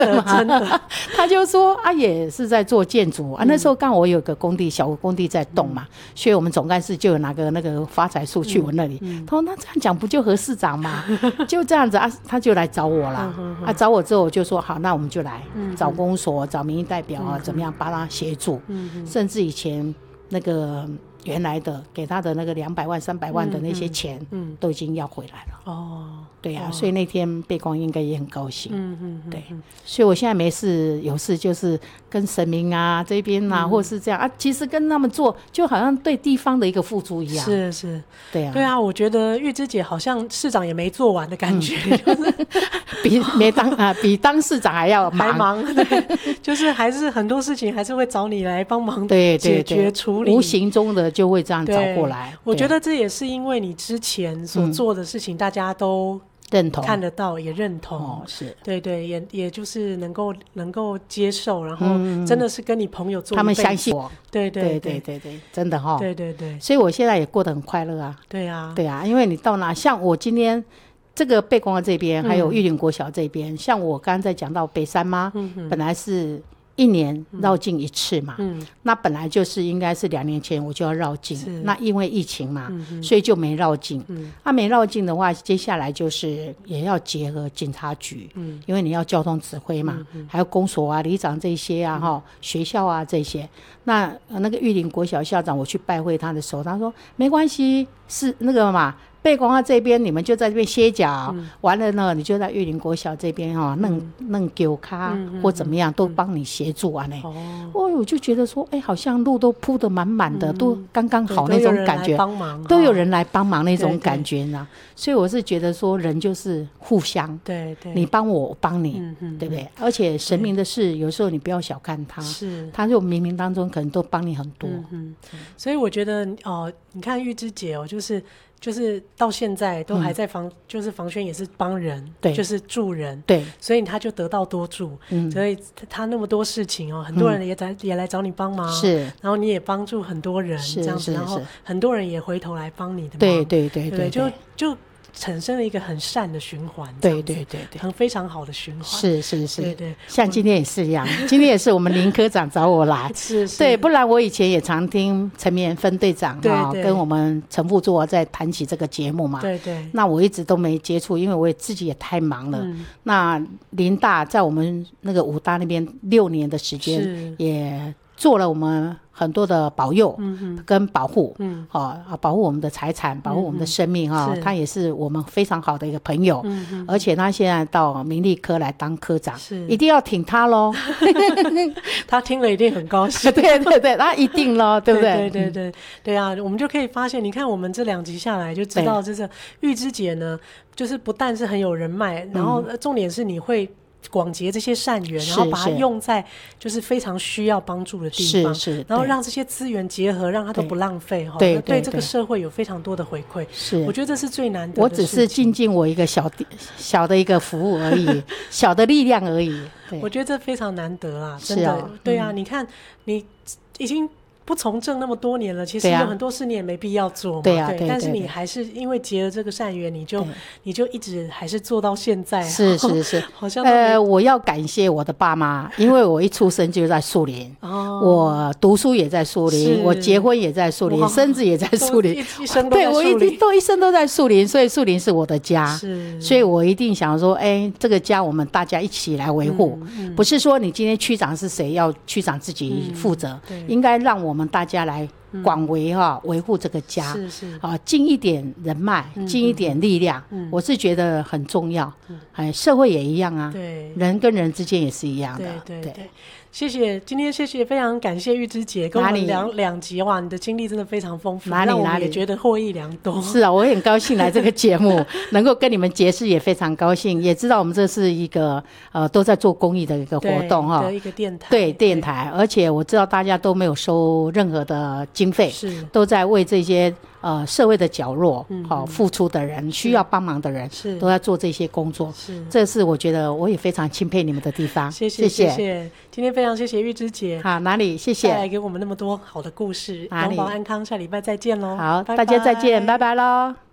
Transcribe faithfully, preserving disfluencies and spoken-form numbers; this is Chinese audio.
的嘛，真的他就说啊，也是在做建筑啊。那时候刚好我有个工地，小工地在动嘛，嗯、所以我们总干事就有拿个那个发财树去我那里。嗯嗯、他说那这样讲不就何市长嘛？就这样子啊，他就来找我了。嗯、啊，找我之后我就说好，那我们就来、嗯、找公所、找民意代表啊，嗯、怎么样帮他协助？嗯、甚至以前那个。原来的给他的那个两百万、三百万的那些钱，嗯嗯、都已经要回来了。哦，对呀、啊，所以那天贝光应该也很高兴。嗯嗯，对，所以我现在没事有事就是跟神明啊这边啊，嗯、或是这样啊，其实跟他们做，就好像对地方的一个付出一样。 是是， 对啊， 对啊，我觉得玉芝姐好像市长也没做完的感觉，嗯、就是比没当啊，比当市长还要忙， 还忙，对，就是还是很多事情还是会找你来帮忙解决处理，对对对， 无形中的。就会这样找过来， 我觉得这也是因为你之前所做的事情，大家都认同、 看得到，也认同， 哦、是， 对对，也也就是能够能够接受，然后真的是跟你朋友做， 他们相信我， 对对对对对，真的哈、哦， 对对对， 所以我现在也过得很快乐啊， 对啊， 对啊，因为你到哪，像我今天。这个贝光的这边，还有玉林国小这边，嗯、像我刚刚在讲到北山妈，嗯、本来是一年绕境一次嘛，嗯、那本来就是应该是两年前我就要绕境，那因为疫情嘛，嗯、所以就没绕境。那、嗯啊、没绕境的话，接下来就是也要结合警察局，嗯、因为你要交通指挥嘛，嗯、还有公所啊、里长这些啊，嗯、学校啊这些。那那个玉林国小校长，我去拜会他的时候，他说没关系，是那个嘛。贝光啊这边你们就在这边歇脚、嗯、完了呢你就在玉林国小这边哈、哦、弄弄丢卡或怎么样、嗯、都帮你协助啊呢、嗯、哦我就觉得说哎好像路都铺得满满的、嗯、都刚刚好那种感觉，都有人来帮忙那种感觉呢，所以我是觉得说人就是互相，对对，你帮我我帮你、嗯、对不对？而且神明的事有时候你不要小看他，是他就冥冥当中可能都帮你很多、嗯、 所以我觉得哦、呃，你看玉芝姐哦，就是就是到现在都还在防、嗯、就是防宣也是帮人，对，就是助人，对，所以他就得道多助、嗯、所以他那么多事情哦，很多人也来、嗯、也来找你帮忙，是，然后你也帮助很多人这样子，然后很多人也回头来帮你的忙， 对对对 对, 对, 对, 对， 就就产生了一个很善的循环， 对对对对， 很非常好的循环， 是是是， 对对， 像今天也是一样，今天也是我们林科长找我来，是是，对，不然我以前也常听陈绵分队长对对、哦、跟我们陈副座在谈起这个节目嘛，对对，那我一直都没接触，因为我也自己也太忙了。嗯、那林大在我们那个武大那边六年的时间，也做了我们很多的保佑跟保护，嗯哦、保护我们的财产，保护我们的生命、哦、他也是我们非常好的一个朋友，嗯、而且他现在到民力科来当科长，一定要挺他咯他听了一定很高兴对对对，他一定咯对不对？ 对对对对对啊，我们就可以发现，你看我们这两集下来就知道，就是玉芝姐呢，就是不但是很有人脉，然后重点是你会广结这些善缘，然后把它用在就是非常需要帮助的地方，是是，然后让这些资源结合，让它都不浪费，对 对, 对这个社会有非常多的回馈，是，我觉得这是最难得的事情。我只是尽尽我一个小小的一个服务而已小的力量而已，我觉得这非常难得啦，真的、哦、对啊、嗯、你看你已经不从政那么多年了，其实有很多事你也没必要做嘛，对啊，对对对对，但是你还是因为结了这个善缘，你就你就一直还是做到现在，是是是，好像呃，我要感谢我的爸妈，因为我一出生就在树林，哦，我读书也在树林，我结婚也在树林，生子也在树林，一生都在树林，对，我一定都一生都在树林，所以树林是我的家，是，所以我一定想说，哎，这个家我们大家一起来维护，嗯嗯、不是说你今天区长是谁，要区长自己负责，嗯、应该让我们大家来广为哈维护这个家，是是啊，尽一点人脉，尽一点力量，嗯、我是觉得很重要。嗯、哎，社会也一样啊，对，人跟人之间也是一样的，对对 对, 对。谢谢，今天谢谢，非常感谢玉芝姐跟我们聊两集，哇，你的经历真的非常丰富，哪里让我们也觉得获益良多。是啊，我也很高兴来这个节目，能够跟你们结识也非常高兴，也知道我们这是一个呃都在做公益的一个活动哈，的一个电台，对电台，而且我知道大家都没有收任何的经费，是都在为这些呃社会的角落好、嗯哦、付出的人，需要帮忙的人，是都在做这些工作，是这是我觉得我也非常钦佩你们的地方。谢谢谢谢，今天非常谢谢玉芝姐。好，哪里谢谢，带来给我们那么多好的故事，永保安康，下礼拜再见喽。好，拜拜，大家再见，拜拜喽。